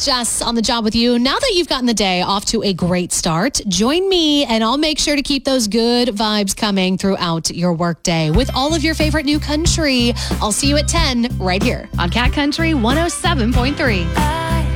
Jess on the job with you. Now that you've gotten the day off to a great start, join me and I'll make sure to keep those good vibes coming throughout your workday with all of your favorite new country. I'll see you at 10 right here on Cat Country 107.3.